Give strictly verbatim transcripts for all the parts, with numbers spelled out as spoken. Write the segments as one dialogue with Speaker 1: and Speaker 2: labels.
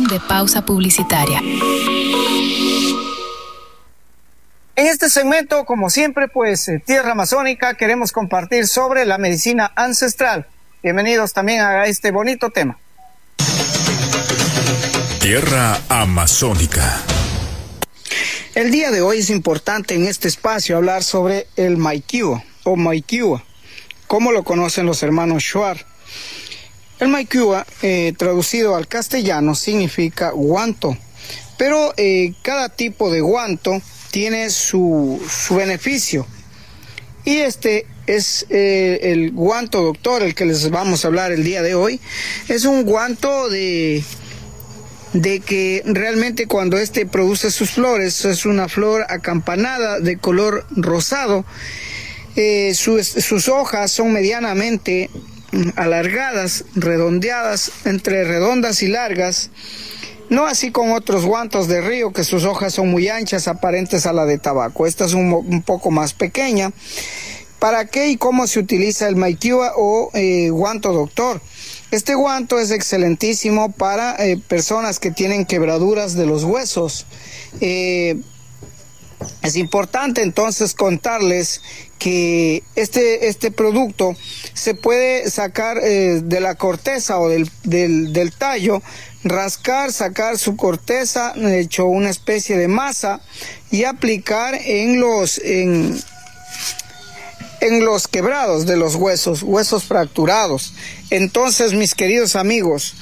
Speaker 1: de pausa publicitaria.
Speaker 2: En este segmento, como siempre, pues eh, Tierra Amazónica, queremos compartir sobre la medicina ancestral. Bienvenidos también a este bonito tema.
Speaker 3: Tierra Amazónica.
Speaker 2: El día de hoy es importante en este espacio hablar sobre el Maikiwa o Maikiwa, como lo conocen los hermanos Shuar. El Maikiwa, eh, traducido al castellano, significa guanto, pero eh, cada tipo de guanto tiene su, su beneficio. Y este es eh, el guanto doctor, el que les vamos a hablar el día de hoy. Es un guanto de, de que realmente cuando este produce sus flores, es una flor acampanada de color rosado. Eh, sus, sus hojas son medianamente alargadas, redondeadas, entre redondas y largas. No así con otros guantos de río que sus hojas son muy anchas, aparentes a la de tabaco. Esta es un, un poco más pequeña. ¿Para qué y cómo se utiliza el Maikiwa o eh, guanto doctor? Este guanto es excelentísimo para eh, personas que tienen quebraduras de los huesos. Eh, es importante entonces contarles que este, este producto se puede sacar eh, de la corteza o del, del, del tallo, rascar, sacar su corteza, hecho una especie de masa y aplicar en los, en, en los quebrados de los huesos, huesos fracturados. Entonces, mis queridos amigos,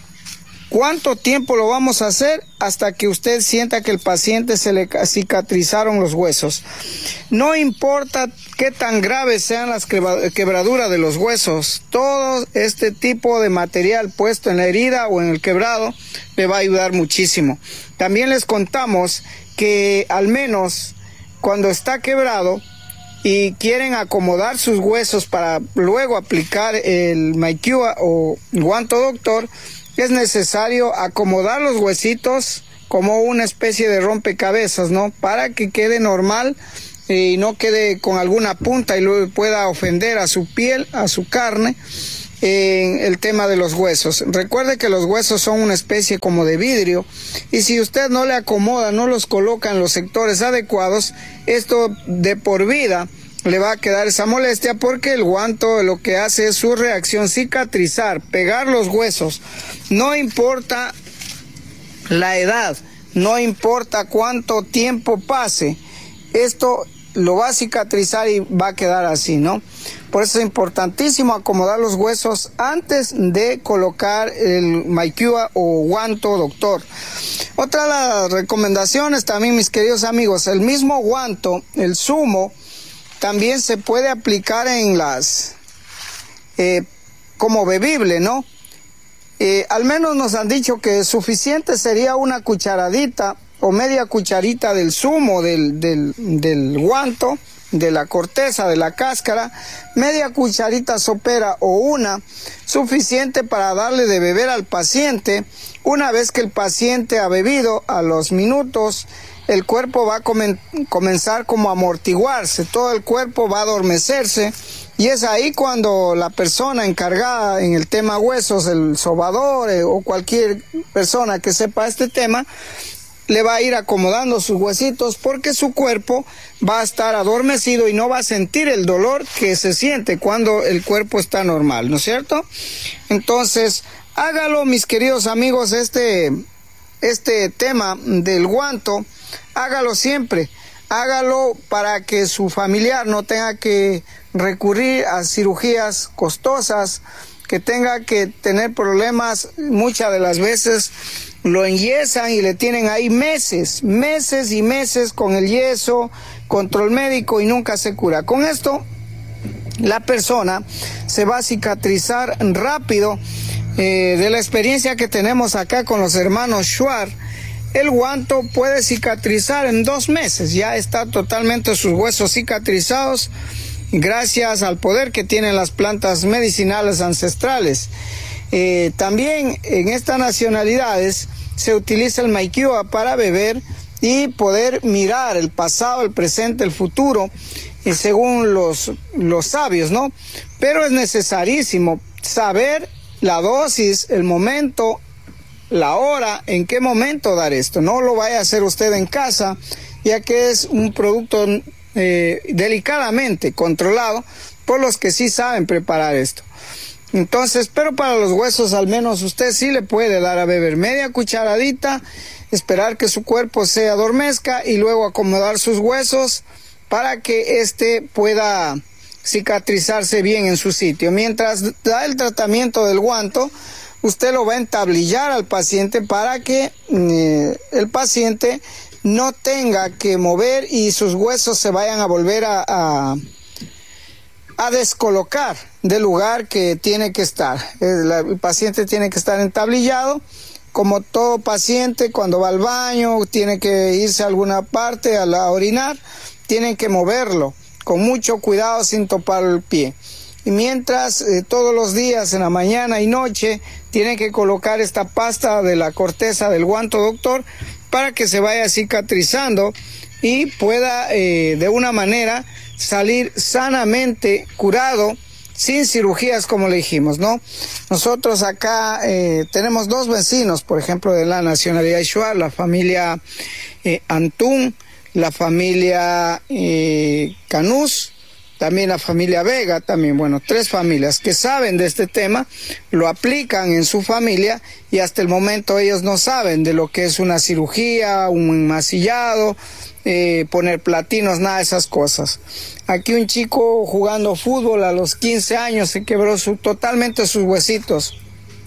Speaker 2: ¿cuánto tiempo lo vamos a hacer? Hasta que usted sienta que el paciente se le cicatrizaron los huesos. No importa qué tan graves sean las quebraduras de los huesos, todo este tipo de material puesto en la herida o en el quebrado le va a ayudar muchísimo. También les contamos que al menos cuando está quebrado y quieren acomodar sus huesos para luego aplicar el Maikiwa o guanto doctor, es necesario acomodar los huesitos como una especie de rompecabezas, ¿no? Para que quede normal y no quede con alguna punta y luego pueda ofender a su piel, a su carne, en el tema de los huesos. Recuerde que los huesos son una especie como de vidrio y si usted no le acomoda, no los coloca en los sectores adecuados, esto de por vida le va a quedar esa molestia porque el guanto lo que hace es su reacción cicatrizar, pegar los huesos. No importa la edad, no importa cuánto tiempo pase, esto lo va a cicatrizar y va a quedar así, ¿no? Por eso es importantísimo acomodar los huesos antes de colocar el Maikiwa o guanto doctor. Otra de las recomendaciones también, mis queridos amigos, el mismo guanto, el zumo, también se puede aplicar en las, eh, como bebible, ¿no? Eh, al menos nos han dicho que suficiente sería una cucharadita o media cucharita del zumo del, del, del guanto, de la corteza, de la cáscara, media cucharita sopera o una, suficiente para darle de beber al paciente. Una vez que el paciente ha bebido, a los minutos, el cuerpo va a comen- comenzar como a amortiguarse, todo el cuerpo va a adormecerse y es ahí cuando la persona encargada en el tema huesos, el sobador eh, o cualquier persona que sepa este tema, le va a ir acomodando sus huesitos porque su cuerpo va a estar adormecido y no va a sentir el dolor que se siente cuando el cuerpo está normal, ¿no es cierto? Entonces, hágalo, mis queridos amigos, este, este tema del guanto, hágalo siempre, hágalo para que su familiar no tenga que recurrir a cirugías costosas, que tenga que tener problemas, muchas de las veces lo enyesan y le tienen ahí meses, meses y meses con el yeso, control médico y nunca se cura. Con esto, la persona se va a cicatrizar rápido. Eh, de la experiencia que tenemos acá con los hermanos Shuar, el guanto puede cicatrizar en dos meses, ya está totalmente sus huesos cicatrizados gracias al poder que tienen las plantas medicinales ancestrales. Eh, también en estas nacionalidades se utiliza el Maikiwa para beber y poder mirar el pasado, el presente, el futuro, y según los, los sabios, ¿no? Pero es necesarísimo saber la dosis, el momento la hora, en qué momento dar esto. No lo vaya a hacer usted en casa, ya que es un producto eh, delicadamente controlado por los que sí saben preparar esto. Entonces, pero para los huesos al menos usted sí le puede dar a beber media cucharadita, esperar que su cuerpo se adormezca y luego acomodar sus huesos para que éste pueda cicatrizarse bien en su sitio. Mientras da el tratamiento del guanto, usted lo va a entablillar al paciente para que eh, el paciente no tenga que mover y sus huesos se vayan a volver a, a, a descolocar del lugar que tiene que estar. El, el paciente tiene que estar entablillado. Como todo paciente, cuando va al baño, tiene que irse a alguna parte a la orinar, tienen que moverlo con mucho cuidado sin topar el pie. Y mientras eh, todos los días en la mañana y noche tienen que colocar esta pasta de la corteza del guanto doctor para que se vaya cicatrizando y pueda eh, de una manera salir sanamente curado, sin cirugías, como le dijimos, ¿no? Nosotros acá eh, tenemos dos vecinos, por ejemplo, de la nacionalidad Shuar, la familia eh, Antún, la familia eh, Canús, también la familia Vega, también, bueno, tres familias que saben de este tema, lo aplican en su familia y hasta el momento ellos no saben de lo que es una cirugía, un enmasillado, eh, poner platinos, nada de esas cosas. Aquí un chico jugando fútbol a los quince años se quebró su, totalmente sus huesitos.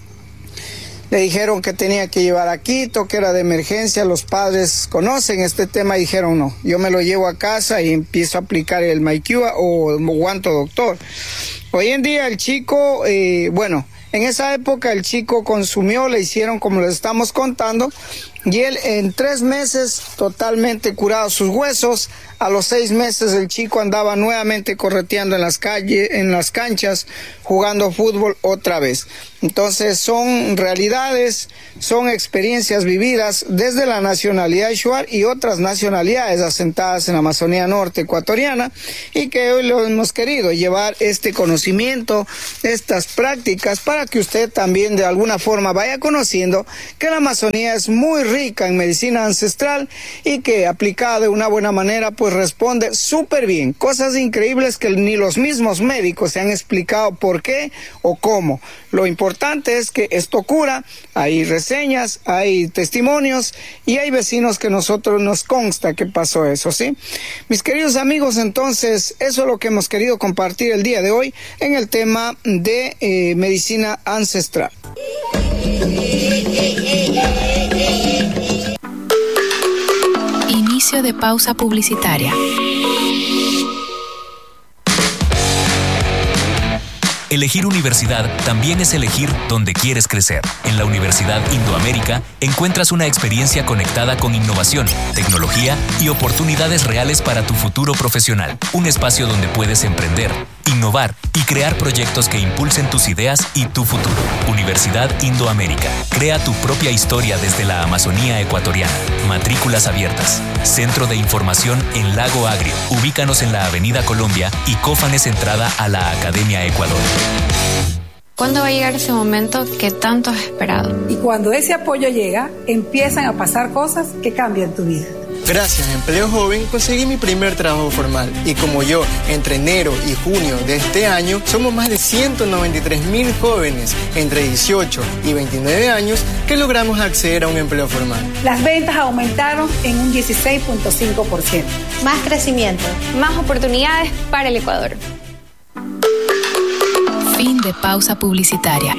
Speaker 2: Le dijeron que tenía que llevar a Quito, que era de emergencia. Los padres conocen este tema y dijeron no, yo me lo llevo a casa y empiezo a aplicar el Maikiua o el guanto doctor. Hoy en día el chico, eh, bueno, en esa época el chico consumió, le hicieron como les estamos contando, y él en tres meses totalmente curado sus huesos. A los seis meses el chico andaba nuevamente correteando en las calles, en las canchas, jugando fútbol otra vez. Entonces son realidades, son experiencias vividas desde la nacionalidad Shuar y otras nacionalidades asentadas en la Amazonía Norte ecuatoriana, y que hoy lo hemos querido llevar este conocimiento, estas prácticas, para que usted también de alguna forma vaya conociendo que la Amazonía es muy rica en medicina ancestral y que aplicada de una buena manera pues responde súper bien. Cosas increíbles que ni los mismos médicos se han explicado por qué o cómo. Lo importante es que esto cura, hay reseñas, hay testimonios y hay vecinos que nosotros nos consta que pasó eso, ¿sí? Mis queridos amigos, entonces eso es lo que hemos querido compartir el día de hoy en el tema de eh, medicina ancestral.
Speaker 1: Inicio de pausa publicitaria.
Speaker 4: Elegir universidad también es elegir dónde quieres crecer. En la Universidad Indoamérica encuentras una experiencia conectada con innovación, tecnología y oportunidades reales para tu futuro profesional. Un espacio donde puedes emprender, innovar y crear proyectos que impulsen tus ideas y tu futuro. Universidad Indoamérica. Crea tu propia historia desde la Amazonía ecuatoriana. Matrículas abiertas. Centro de información en Lago Agrio. Ubícanos en la Avenida Colombia y Cófanes entrada a la Academia Ecuador.
Speaker 5: ¿Cuándo va a llegar ese momento que tanto has esperado?
Speaker 6: Y cuando ese apoyo llega, empiezan a pasar cosas que cambian tu vida.
Speaker 7: Gracias a Empleo Joven conseguí mi primer trabajo formal y como yo, entre enero y junio de este año, somos más de ciento noventa y tres mil jóvenes entre dieciocho y veintinueve años que logramos acceder a un empleo formal.
Speaker 6: Las ventas aumentaron en un dieciséis punto cinco por ciento.
Speaker 8: Más crecimiento.
Speaker 5: Más oportunidades para el Ecuador.
Speaker 1: Fin de pausa publicitaria.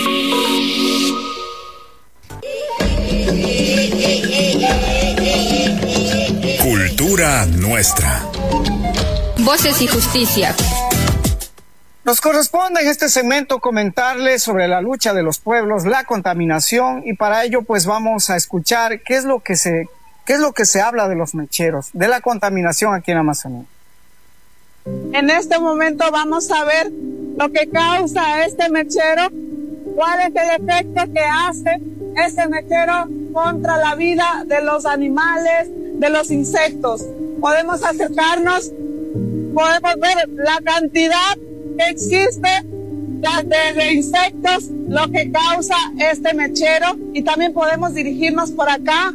Speaker 3: Cultura nuestra.
Speaker 8: Voces y justicia.
Speaker 2: Nos corresponde en este segmento comentarles sobre la lucha de los pueblos, la contaminación, y para ello pues vamos a escuchar qué es lo que se, qué es lo que se habla de los mecheros, de la contaminación aquí en Amazonía.
Speaker 9: En este momento vamos a ver lo que causa este mechero, cuál es el efecto que hace este mechero contra la vida de los animales, de los insectos. Podemos acercarnos, podemos ver la cantidad que existe desde insectos, lo que causa este mechero, y también podemos dirigirnos por acá.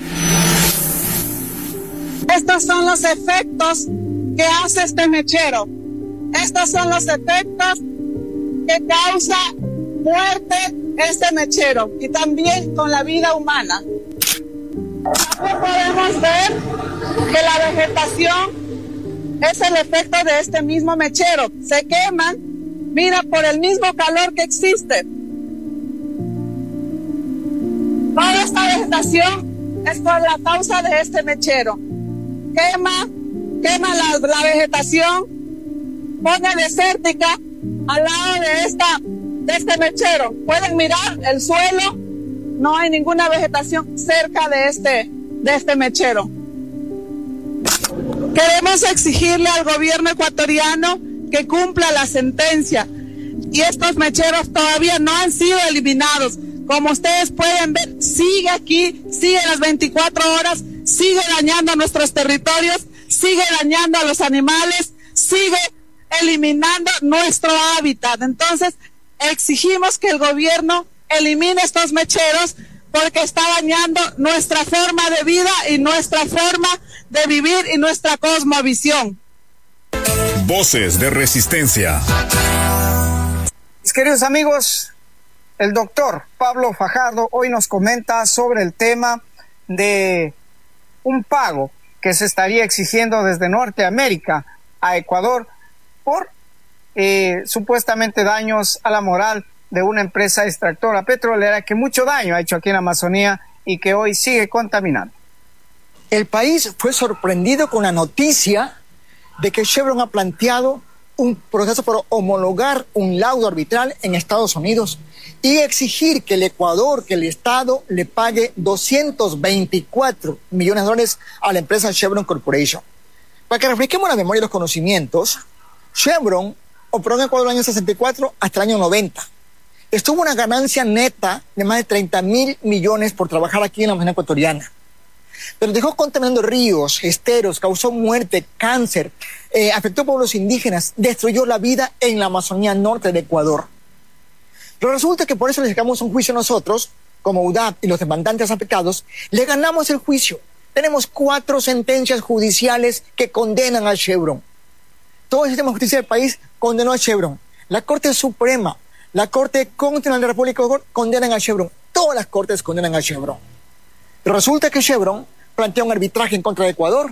Speaker 9: Estos son los efectos que hace este mechero. Estos son los efectos que causa muerte este mechero, y también con la vida humana. Aquí podemos ver que la vegetación es el efecto de este mismo mechero. Se queman, mira, por el mismo calor que existe. Toda esta vegetación es por la causa de este mechero. Quema, quema la, la vegetación, pone desértica al lado de, esta, de este mechero. Pueden mirar el suelo, no hay ninguna vegetación cerca de este, de este mechero. Queremos exigirle al gobierno ecuatoriano que cumpla la sentencia, y estos mecheros todavía no han sido eliminados. Como ustedes pueden ver, sigue aquí, sigue las veinticuatro horas, sigue dañando nuestros territorios, sigue dañando a los animales, sigue eliminando nuestro hábitat. Entonces, exigimos que el gobierno elimine estos mecheros porque está dañando nuestra forma de vida y nuestra forma de vivir y nuestra cosmovisión.
Speaker 3: Voces de Resistencia.
Speaker 2: Mis queridos amigos, el doctor Pablo Fajardo hoy nos comenta sobre el tema de un pago que se estaría exigiendo desde Norteamérica a Ecuador por eh, supuestamente daños a la moral de una empresa extractora petrolera que mucho daño ha hecho aquí en la Amazonía y que hoy sigue contaminando.
Speaker 10: El país fue sorprendido con la noticia de que Chevron ha planteado un proceso para homologar un laudo arbitral en Estados Unidos y exigir que el Ecuador, que el Estado le pague doscientos veinticuatro millones de dólares a la empresa Chevron Corporation. Para que refresquemos la memoria y los conocimientos, Chevron operó en Ecuador en el año sesenta y cuatro hasta el año noventa. Estuvo una ganancia neta de más de treinta mil millones por trabajar aquí en la Amazonía ecuatoriana. Pero dejó contaminando ríos, esteros, causó muerte, cáncer, eh, afectó a pueblos indígenas, destruyó la vida en la Amazonía norte de Ecuador. Pero resulta que por eso le sacamos un juicio nosotros, como U D A P y los demandantes afectados, le ganamos el juicio. Tenemos cuatro sentencias judiciales que condenan a Chevron. Todo el sistema de justicia del país condenó a Chevron. La Corte Suprema, la Corte Constitucional de la República de Ecuador condenan a Chevron. Todas las cortes condenan a Chevron. Pero resulta que Chevron plantea un arbitraje en contra de Ecuador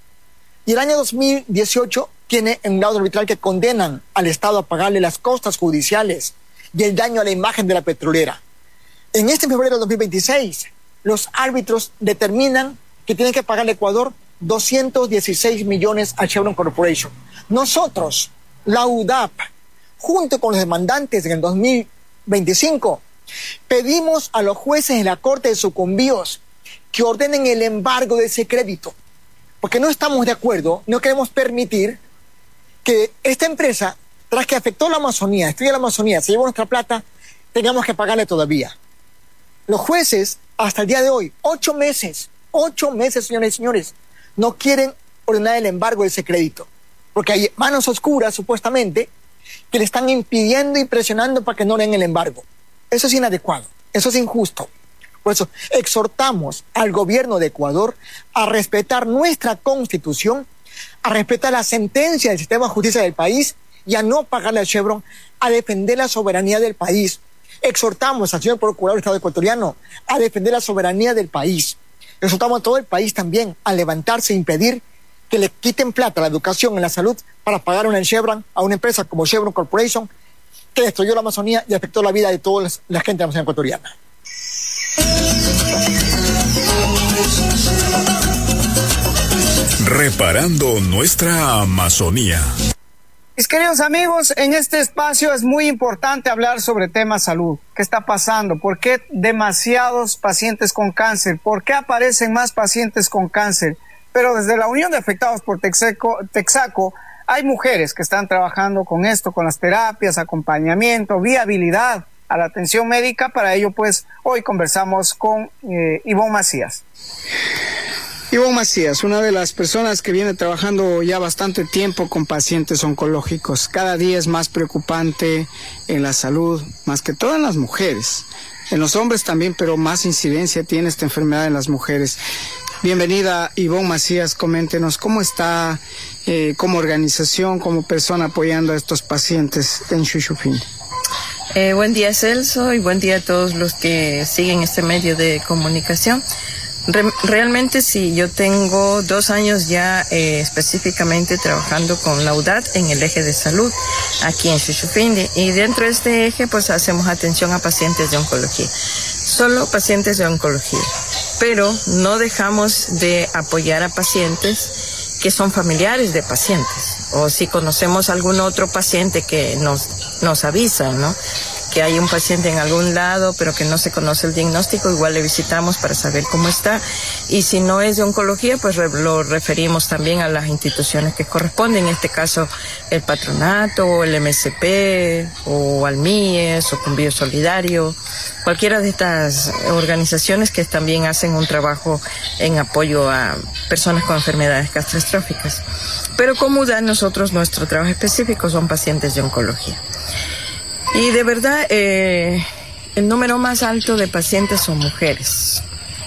Speaker 10: y el año dos mil dieciocho tiene un laudo arbitral que condenan al Estado a pagarle las costas judiciales y el daño a la imagen de la petrolera. En este febrero de dos mil veintiséis, los árbitros determinan que tienen que pagarle a Ecuador doscientos dieciséis millones a Chevron Corporation. Nosotros, la U D A P, junto con los demandantes en el dos mil veinticinco, pedimos a los jueces de la Corte de Sucumbíos que ordenen el embargo de ese crédito, porque no estamos de acuerdo, no queremos permitir que esta empresa, tras que afectó la Amazonía, destruyó la Amazonía, se llevó nuestra plata, tengamos que pagarle todavía. Los jueces, hasta el día de hoy, ocho meses, ocho meses, señores y señores, no quieren ordenar el embargo de ese crédito, porque hay manos oscuras, supuestamente, que le están impidiendo y presionando para que no den el embargo. Eso es inadecuado, eso es injusto. Por eso exhortamos al gobierno de Ecuador a respetar nuestra Constitución, a respetar la sentencia del sistema de justicia del país y a no pagarle a Chevron, a defender la soberanía del país. Exhortamos al señor Procurador del Estado ecuatoriano a defender la soberanía del país. Exhortamos a todo el país también a levantarse e impedir que le quiten plata a la educación y la salud para pagar una Chevron a una empresa como Chevron Corporation que destruyó la Amazonía y afectó la vida de toda la gente de la Amazonía ecuatoriana.
Speaker 3: Reparando nuestra Amazonía.
Speaker 2: Mis queridos amigos, en este espacio es muy importante hablar sobre temas salud. ¿Qué está pasando? ¿Por qué demasiados pacientes con cáncer? ¿Por qué aparecen más pacientes con cáncer? Pero desde la Unión de Afectados por Texaco, Texaco hay mujeres que están trabajando con esto, con las terapias, acompañamiento, viabilidad a la atención médica. Para ello, pues, hoy conversamos con eh, Ivonne Macías. Ivonne Macías, una de las personas que viene trabajando ya bastante tiempo con pacientes oncológicos. Cada día es más preocupante en la salud, más que todo en las mujeres. En los hombres también, pero más incidencia tiene esta enfermedad en las mujeres. Bienvenida, Ivonne Macías, coméntenos cómo está eh, como organización, como persona apoyando a estos pacientes en Shushufindi.
Speaker 11: Eh, buen día, Celso, y buen día a todos los que siguen este medio de comunicación. Re realmente sí, yo tengo dos años ya eh, específicamente trabajando con la U D A T en el eje de salud aquí en Shushufindi, y dentro de este eje pues hacemos atención a pacientes de oncología, solo pacientes de oncología, pero no dejamos de apoyar a pacientes que son familiares de pacientes, o si conocemos algún otro paciente que nos, nos avisa, ¿no?, que hay un paciente en algún lado pero que no se conoce el diagnóstico, igual le visitamos para saber cómo está, y si no es de oncología pues re lo referimos también a las instituciones que corresponden, en este caso el patronato, o el M S P, o al M I E S, o Convivio Solidario, cualquiera de estas organizaciones que también hacen un trabajo en apoyo a personas con enfermedades gastroestróficas. Pero como U D A nosotros, nuestro trabajo específico son pacientes de oncología. Y de verdad, eh, el número más alto de pacientes son mujeres.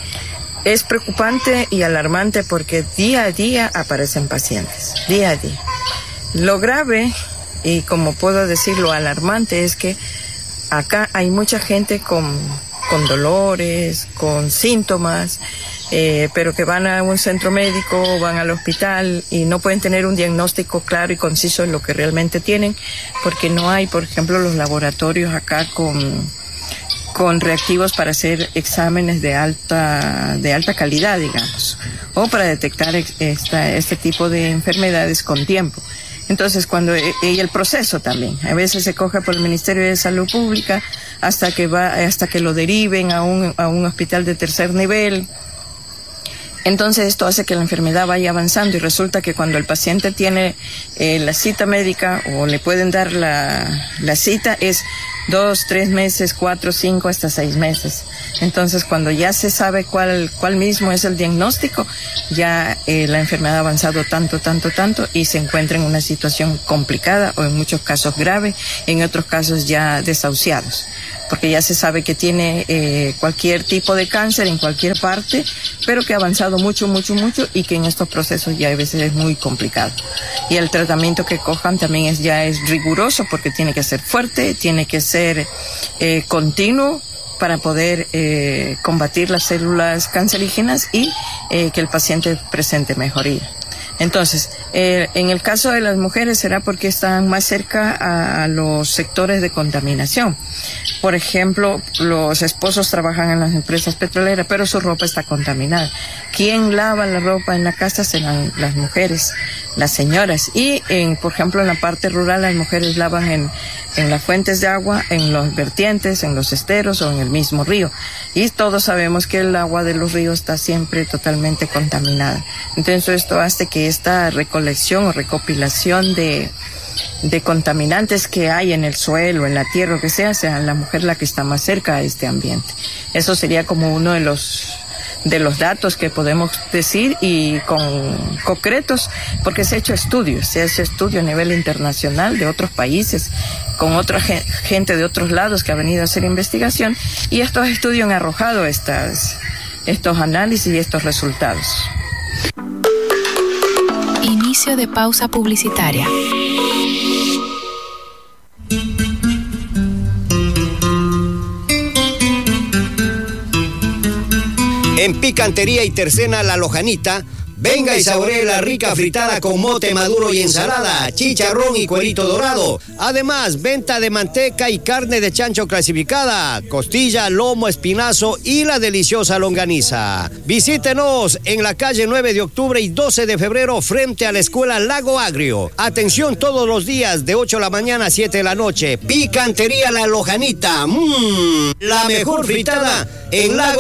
Speaker 11: Es preocupante y alarmante porque día a día aparecen pacientes, día a día. Lo grave, y como puedo decirlo, alarmante, es que acá hay mucha gente con, con dolores, con síntomas, eh, pero que van a un centro médico, van al hospital y no pueden tener un diagnóstico claro y conciso de lo que realmente tienen, porque no hay, por ejemplo, los laboratorios acá con, con reactivos para hacer exámenes de alta, de alta calidad, digamos, o para detectar esta, este tipo de enfermedades con tiempo. Entonces, cuando, y el proceso también, a veces se coge por el Ministerio de Salud Pública hasta que va, hasta que lo deriven a un, a un hospital de tercer nivel. Entonces esto hace que la enfermedad vaya avanzando, y resulta que cuando el paciente tiene eh, la cita médica, o le pueden dar la, la cita, es dos, tres meses, cuatro, cinco, hasta seis meses. Entonces cuando ya se sabe cuál, cuál mismo es el diagnóstico, ya eh, la enfermedad ha avanzado tanto, tanto, tanto, y se encuentra en una situación complicada, o en muchos casos grave, en otros casos ya desahuciados, porque ya se sabe que tiene eh, cualquier tipo de cáncer en cualquier parte, pero que ha avanzado mucho, mucho, mucho, y que en estos procesos ya a veces es muy complicado. Y el tratamiento que cojan también es, ya es riguroso, porque tiene que ser fuerte, tiene que ser eh, continuo, para poder eh, combatir las células cancerígenas y eh, que el paciente presente mejoría. Entonces, eh, en el caso de las mujeres será porque están más cerca a, a los sectores de contaminación. Por ejemplo, los esposos trabajan en las empresas petroleras, pero su ropa está contaminada. ¿Quién lava la ropa en la casa? Serán las mujeres, las señoras. Y, en, por ejemplo, en la parte rural, las mujeres lavan en, en las fuentes de agua, en los vertientes, en los esteros o en el mismo río. Y todos sabemos que el agua de los ríos está siempre totalmente contaminada. Entonces, esto hace que esta recolección o recopilación de, de contaminantes que hay en el suelo, en la tierra, o que sea, sea la mujer la que está más cerca a este ambiente. Eso sería como uno de los de los datos que podemos decir, y con concretos, porque se ha hecho estudios, se ha hecho estudio a nivel internacional de otros países, con otra gente de otros lados que ha venido a hacer investigación, y estos estudios han arrojado estas, estos análisis y estos resultados.
Speaker 1: Inicio de pausa publicitaria.
Speaker 12: En Picantería y Tercena La Lojanita, venga y saboree la rica fritada con mote maduro y ensalada, chicharrón y cuerito dorado. Además, venta de manteca y carne de chancho clasificada, costilla, lomo, espinazo y la deliciosa longaniza. Visítenos en la calle nueve de octubre y doce de febrero frente a la Escuela Lago Agrio. Atención todos los días de ocho de la mañana a siete de la noche. Picantería La Lojanita. Mmm, la mejor fritada en Lago